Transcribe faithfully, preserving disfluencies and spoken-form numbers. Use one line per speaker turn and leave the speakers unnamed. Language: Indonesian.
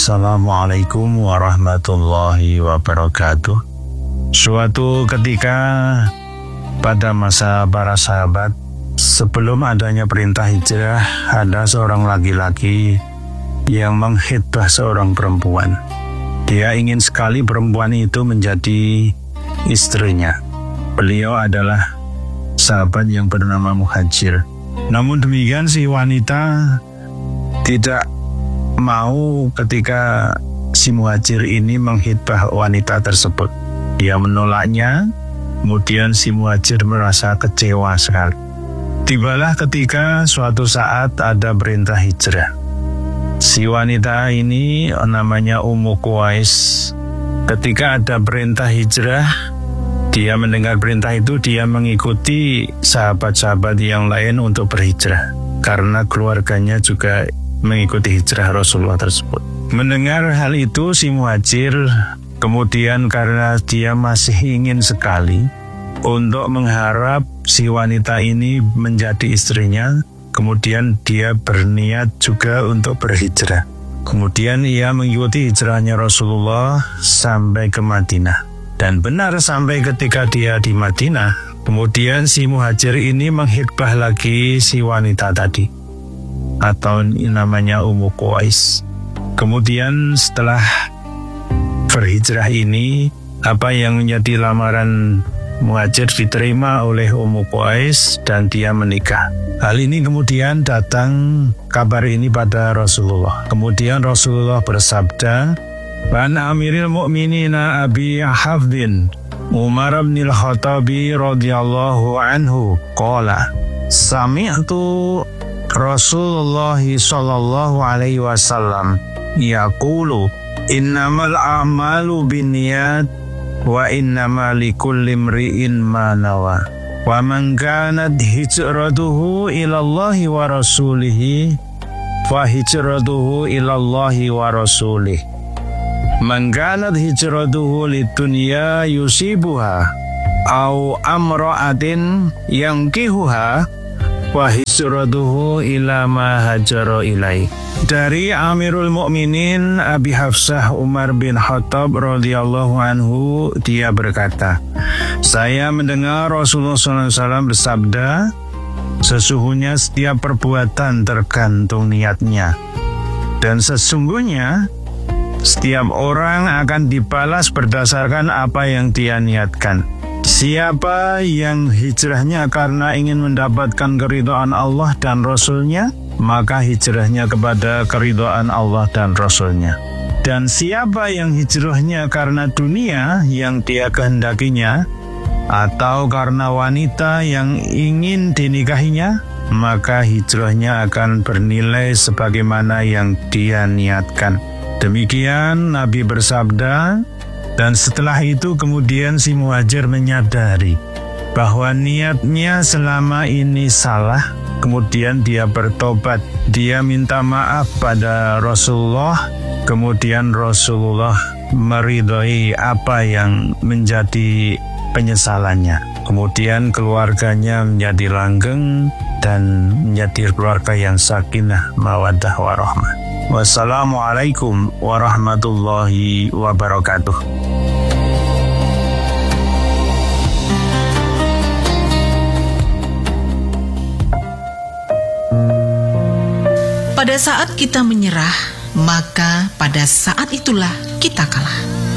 Assalamualaikum warahmatullahi wabarakatuh. Suatu ketika pada masa para sahabat, sebelum adanya perintah hijrah, ada seorang laki-laki yang menghitbah seorang perempuan. Dia ingin sekali perempuan itu menjadi istrinya. Beliau adalah sahabat yang bernama Muhajir. Namun demikian si wanita tidak mau ketika si Muhajir ini menghitbah wanita tersebut. Dia menolaknya, kemudian si Muhajir merasa kecewa sekali. Tibalah ketika suatu saat ada perintah hijrah. Si wanita ini namanya Ummu Qais. Ketika ada perintah hijrah, dia mendengar perintah itu, dia mengikuti sahabat-sahabat yang lain untuk berhijrah. Karena keluarganya juga mengikuti hijrah Rasulullah tersebut. Mendengar hal itu, si Muhajir kemudian karena dia masih ingin sekali untuk mengharap si wanita ini menjadi istrinya, kemudian dia berniat juga untuk berhijrah. Kemudian ia mengikuti hijrahnya Rasulullah sampai ke Madinah. Dan benar sampai ketika dia di Madinah, kemudian si Muhajir ini menghitbah lagi si wanita tadi, atau namanya Ummu Qais. Kemudian setelah berhijrah ini, apa yang menjadi lamaran Muhajir diterima oleh Ummu Qais dan dia menikah. Hal ini kemudian datang kabar ini pada Rasulullah. Kemudian Rasulullah bersabda, "Ban Amiril Mu'minina Abi Hafdin Umar bin Al-Khattabi radhiyallahu anhu qala sami'tu Rasulullah sallallahu alaihi wasallam yaqulu innamal a'malu binniyat wa innamal likulli imri'in ma nawa wa man kanat hijratuhu ila Allahi wa rasulihi fa hijratuhu ila Allahi wa rasulihi man kanat hijratuhu lidunya yusibuha au amra'atin yankihuha wa hijratuhu ila ma hajara ilai." Dari Amirul Mukminin Abi Hafsah Umar bin Khattab radhiyallahu anhu, dia berkata, saya mendengar Rasulullah shallallahu alaihi wasallam bersabda, sesungguhnya setiap perbuatan tergantung niatnya, dan sesungguhnya setiap orang akan dibalas berdasarkan apa yang dia niatkan. Siapa yang hijrahnya karena ingin mendapatkan keridhaan Allah dan Rasul-Nya, maka hijrahnya kepada keridhaan Allah dan Rasul-Nya. Dan siapa yang hijrahnya karena dunia yang dia kehendakinya, atau karena wanita yang ingin dinikahinya, maka hijrahnya akan bernilai sebagaimana yang dia niatkan. Demikian Nabi bersabda. Dan setelah itu kemudian si Muhajir menyadari bahwa niatnya selama ini salah. Kemudian dia bertobat, dia minta maaf pada Rasulullah. Kemudian Rasulullah meridhoi apa yang menjadi penyesalannya. Kemudian keluarganya menjadi langgeng dan menjadi keluarga yang sakinah, mawaddah warahmah. Wassalamualaikum warahmatullahi wabarakatuh.
Pada saat kita menyerah, maka pada saat itulah kita kalah.